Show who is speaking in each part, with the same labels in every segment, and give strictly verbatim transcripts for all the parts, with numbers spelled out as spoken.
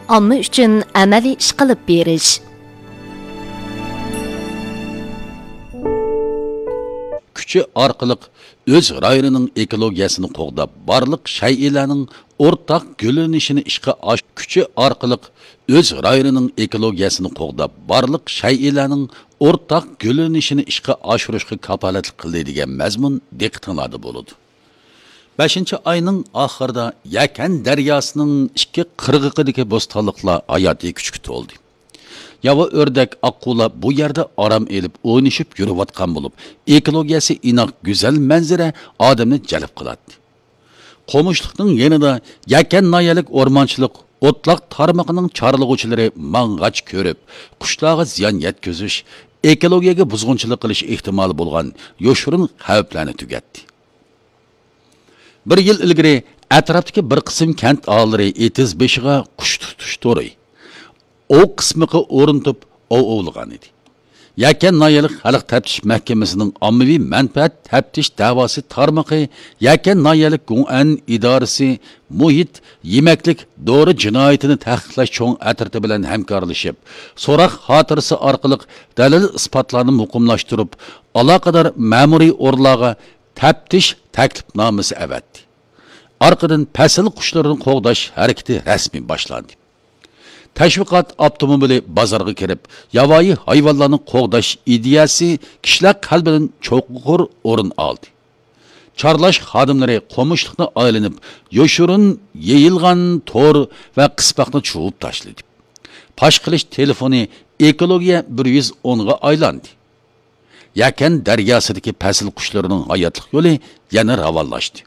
Speaker 1: omma uchun amaliy ish qilib berish.
Speaker 2: Kuchi orqali o'z rayonining ekologiyasini qo'g'dab, barliq shay'larning o'rtaq gullanishini ishga osh kuchi orqali o'z rayonining ekologiyasini qo'g'dab, barliq shay'larning o'rtaq gullanishini ishga oshirishga kapolatlik qildi degan mazmun diqqatinglarda bo'ladi. beshinchi oyning oxirida Yakan daryosining ikki qirg'oqidagi bo'stonliqlar hayotiy kuchga to'ldi. Yava ördek aqula bu yerda aram elib o'ynashib yurayotgan bo'lib, ekologiyasi inoq go'zal manzara odamni jalb qiladi. Qo'mishliqning yanida Yakan noyalik o'rmonchilik o'tloq tarmoqining chorlig'uvchilari mang'ach ko'rib, qushlarga ziyon yetkazish, ekologiyaga buzg'unchilik qilish ehtimoli bo'lgan yoshirin xavflarni tugatdi. Bir yil ilgari atrofdagi bir qism kent aholilari etiz beshiga qush tutish to'ri o qismiga o'rintib ov ovlagan edi. Yakan noyalik xalq taftish mahkamasining ommaviy manfaat taftish da'vosi tarmoqi Yakan noyalik G'uan idorasi muhit yemaklik dori jinoyatini tahqiqlash cho'ng atriti bilan hamkorlashib, so'roq xotirasi orqali dalil isbotlarni muqimlashtirib, aloqador ma'muriy o'rlarga taftish taklifnomasi avatdi. Arqadan pasl qushlarini qo'g'dash harakati rasmiy boshlandi. Tashviqot avtomobili bozorga kirib, yavoyi hayvonlarni qo'g'dash ideyasi kishilar qalbidan cho'qur o'rin oldi. Chorlash xodimlari qo'mishliqni aylanib, yoshirin yeyilgan to'r va qispoqni chuvib tashladi. Pash qilish telefoni ekologiya bir yuz o'n ga aylandi. Yakan daryosidagi pasl qushlarining hayotlik yo'li yana ravonlashdi.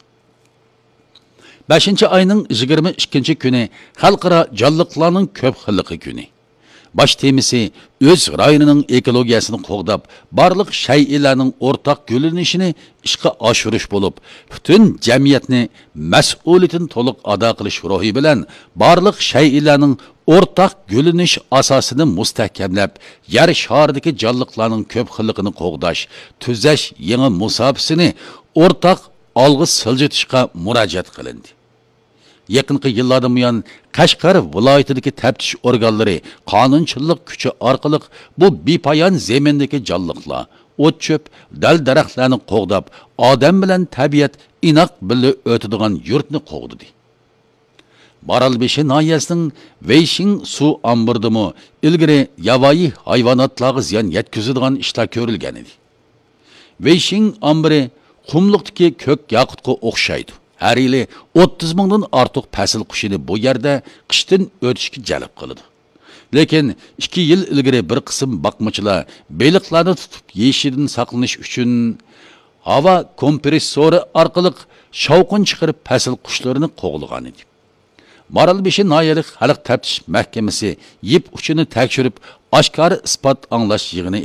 Speaker 2: beshinchi oyning yigirma ikkinchi kuni xalqaro jonliqlarning ko'p xilligi kuni. Bosh temisi o'z rayonining ekologiyasini qo'g'dab, barliq shay'larning o'rtaq gullanishini ishga oshirish bo'lib, butun jamiyatni mas'uliyatini to'liq ado qilish ruhi bilan barliq shay'larning o'rtaq gullanish asosini mustahkamlab, yer sharidagi jonliqlarning ko'p xilligini qo'g'dash, tuzash yangi musofasini o'rtaq olg'i siljitishga murojaat qilindi. Yaqinqi yillardan buyon Qashqar viloyatidagi taftish organlari qonunchilik kuchi orqali bu bepoyon zemindagi jonliqlar, o't-cho'p, dal-daraxtlarni qo'g'dab, odam bilan tabiat inoq birga o'tadigan yurtni qo'g'didi. Maralbeshi noyasining Veyshin suv ombirdimi ilgari yavoyi hayvonotlarga ziyon yetkazadigan ishlar ko'rilgan edi. Veyshin ombiri qumliqdagi ko'k yaqutga o'xshaydi. Har yili o'ttiz mingdan ortiq pasl qushini bu yerda qishdan o'tishga jalb qiladi. Lekin ikki yil ilgari bir qism boqmachilar beliqlarni tutib yeyishidan saqlanish uchun havo kompressori orqali shovqin chiqarib pasl qushlarini qo'g'lagan edi. Maralbeshi noyalik xalq taftish mahkamasi yip uchini tekshirib, oshkora isbot anglash yig'ini